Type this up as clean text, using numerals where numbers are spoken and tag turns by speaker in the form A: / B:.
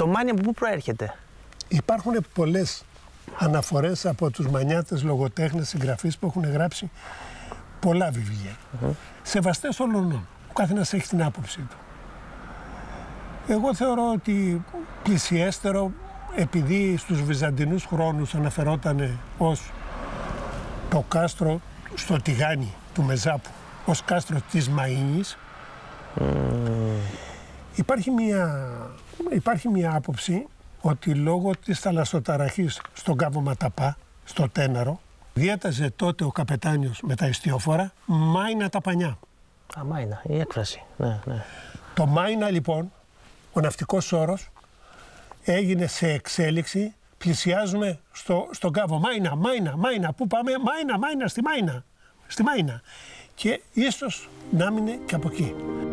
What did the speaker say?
A: Το Μάινι από πού προέρχεται?
B: Υπάρχουν πολλές αναφορές από τους μανιάτες λογοτέχνες, συγγραφείς που έχουν γράψει πολλά βιβλία. Σεβαστές όλων. Ο καθένας έχει την άποψή του. Εγώ θεωρώ ότι πλησιέστερο, επειδή στους βυζαντινούς χρόνους αναφερόταν ως το κάστρο στο Τηγάνι του Μεζάπου, ως κάστρο της Μαΐνης, υπάρχει μια άποψη ότι λόγω της θαλασσοταραχής στον κάβο Ματαπά, στο Τέναρο, διέταζε τότε ο καπετάνιος με τα ιστιοφόρα Μάινα τα πανιά.
A: Α, Μάινα, η έκφραση. Ναι.
B: Το Μάινα λοιπόν, ο ναυτικός όρος, έγινε σε εξέλιξη. Πλησιάζουμε στον κάβο. Μάινα, πού πάμε? Μάινα, στη Μάινα. Και ίσως να μείνει και από εκεί.